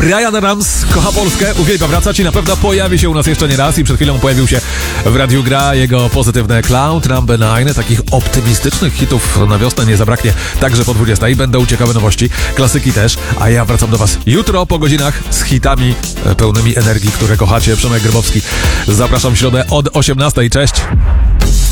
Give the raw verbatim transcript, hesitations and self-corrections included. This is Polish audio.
Bryan Adams kocha Polskę, uwielbia wracać i na pewno pojawi się u nas jeszcze nie raz i przed chwilą pojawił się w Radiu Gra jego pozytywne Cloud Number dziewięć. Takich optymistycznych hitów na wiosnę nie zabraknie także po dwudziestej. Będą ciekawe nowości, klasyki też, a ja wracam do was jutro po godzinach z hitami pełnymi energii, które kochacie. Przemek Grybowski. Zapraszam w środę od osiemnastej. Cześć!